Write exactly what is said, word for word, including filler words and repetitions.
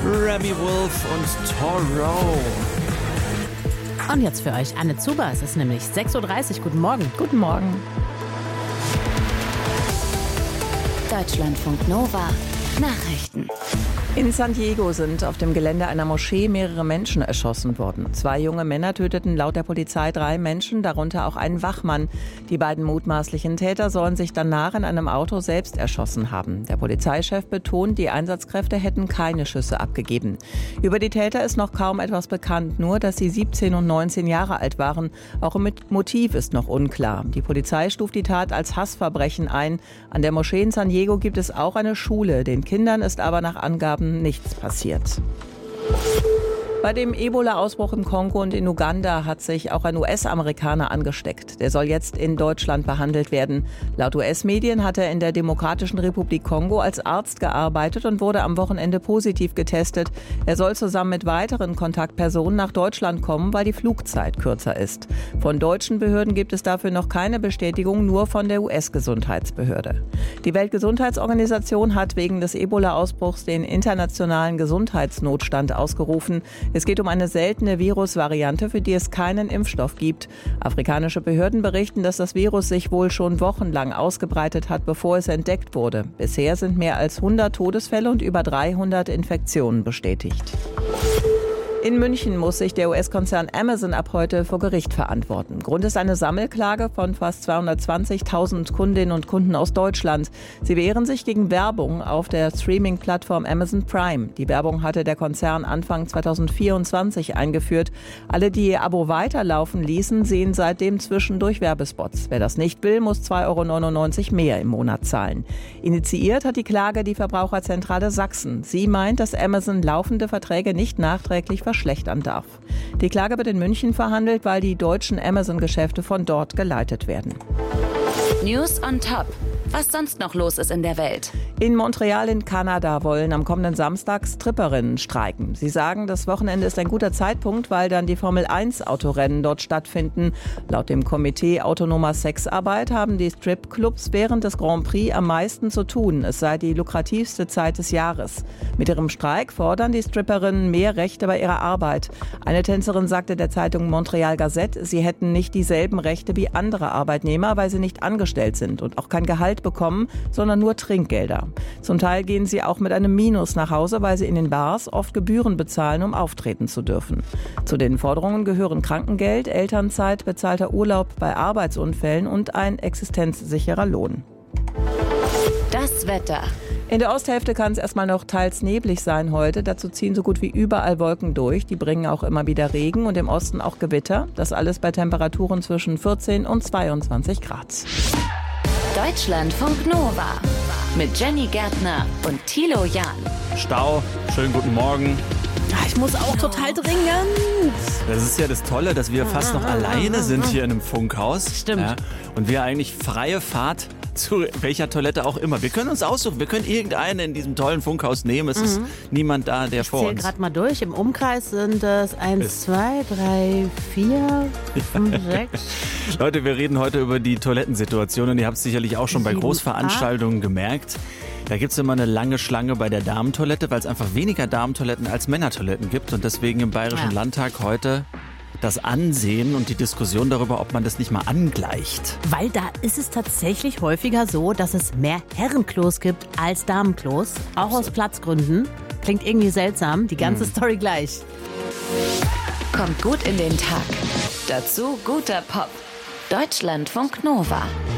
Remy Wolf und Toro. Und jetzt für euch Anne Zuber. Es ist nämlich sechs Uhr dreißig. Guten Morgen. Guten Morgen. Deutschlandfunk Nova. Nachrichten. In San Diego sind auf dem Gelände einer Moschee mehrere Menschen erschossen worden. Zwei junge Männer töteten laut der Polizei drei Menschen, darunter auch einen Wachmann. Die beiden mutmaßlichen Täter sollen sich danach in einem Auto selbst erschossen haben. Der Polizeichef betont, die Einsatzkräfte hätten keine Schüsse abgegeben. Über die Täter ist noch kaum etwas bekannt, nur dass sie siebzehn und neunzehn Jahre alt waren. Auch im Motiv ist noch unklar. Die Polizei stuft die Tat als Hassverbrechen ein. An der Moschee in San Diego gibt es auch eine Schule. Den Kindern ist aber nach Angaben nichts passiert. Bei dem Ebola-Ausbruch im Kongo und in Uganda hat sich auch ein U S-Amerikaner angesteckt. Der soll jetzt in Deutschland behandelt werden. Laut U S-Medien hat er in der Demokratischen Republik Kongo als Arzt gearbeitet und wurde am Wochenende positiv getestet. Er soll zusammen mit weiteren Kontaktpersonen nach Deutschland kommen, weil die Flugzeit kürzer ist. Von deutschen Behörden gibt es dafür noch keine Bestätigung, nur von der U S-Gesundheitsbehörde. Die Weltgesundheitsorganisation hat wegen des Ebola-Ausbruchs den internationalen Gesundheitsnotstand ausgerufen. Es geht um eine seltene Virusvariante, für die es keinen Impfstoff gibt. Afrikanische Behörden berichten, dass das Virus sich wohl schon wochenlang ausgebreitet hat, bevor es entdeckt wurde. Bisher sind mehr als hundert Todesfälle und über dreihundert Infektionen bestätigt. In München muss sich der U S-Konzern Amazon ab heute vor Gericht verantworten. Grund ist eine Sammelklage von fast zweihundertzwanzigtausend Kundinnen und Kunden aus Deutschland. Sie wehren sich gegen Werbung auf der Streaming-Plattform Amazon Prime. Die Werbung hatte der Konzern Anfang zweitausendvierundzwanzig eingeführt. Alle, die ihr Abo weiterlaufen ließen, sehen seitdem zwischendurch Werbespots. Wer das nicht will, muss zwei Euro neunundneunzig mehr im Monat zahlen. Initiiert hat die Klage die Verbraucherzentrale Sachsen. Sie meint, dass Amazon laufende Verträge nicht nachträglich verschlechtern darf. Die Klage wird in München verhandelt, weil die deutschen Amazon-Geschäfte von dort geleitet werden. News on Top. Was sonst noch los ist in der Welt. In Montreal in Kanada wollen am kommenden Samstag Stripperinnen streiken. Sie sagen, das Wochenende ist ein guter Zeitpunkt, weil dann die Formel eins Autorennen dort stattfinden. Laut dem Komitee Autonomer Sexarbeit haben die Stripclubs während des Grand Prix am meisten zu tun. Es sei die lukrativste Zeit des Jahres. Mit ihrem Streik fordern die Stripperinnen mehr Rechte bei ihrer Arbeit. Eine Tänzerin sagte der Zeitung Montreal Gazette, sie hätten nicht dieselben Rechte wie andere Arbeitnehmer, weil sie nicht angestellt sind und auch kein Gehalt bekommen, sondern nur Trinkgelder. Zum Teil gehen sie auch mit einem Minus nach Hause, weil sie in den Bars oft Gebühren bezahlen, um auftreten zu dürfen. Zu den Forderungen gehören Krankengeld, Elternzeit, bezahlter Urlaub bei Arbeitsunfällen und ein existenzsicherer Lohn. Das Wetter. In der Osthälfte kann es erstmal noch teils neblig sein heute. Dazu ziehen so gut wie überall Wolken durch. Die bringen auch immer wieder Regen und im Osten auch Gewitter. Das alles bei Temperaturen zwischen vierzehn und zweiundzwanzig Grad. Deutschlandfunk Nova mit Jenny Gärtner und Thilo Jahn. Stau, schönen guten Morgen. Ich muss auch total dringend. Das ist ja das Tolle, dass wir fast noch alleine sind hier in einem Funkhaus. Stimmt. Ja, und wir eigentlich freie Fahrt zu welcher Toilette auch immer. Wir können uns aussuchen, wir können irgendeine in diesem tollen Funkhaus nehmen. Es mhm. ist niemand da, der ich vor uns. Ich zähle gerade mal durch. Im Umkreis sind es eins, zwei, drei, vier, fünf, sechs. Leute, wir reden heute über die Toilettensituation und ihr habt es sicherlich auch schon bei Sieben, Großveranstaltungen gemerkt. Da gibt es immer eine lange Schlange bei der Damentoilette, weil es einfach weniger Damentoiletten als Männertoiletten gibt und deswegen im Bayerischen ja. Landtag heute das Ansehen und die Diskussion darüber, ob man das nicht mal angleicht. Weil da ist es tatsächlich häufiger so, dass es mehr Herrenklos gibt als Damenklos. Auch aus Platzgründen. Klingt irgendwie seltsam. Die ganze hm. Story gleich. Kommt gut in den Tag. Dazu guter Pop. Deutschlandfunk Nova.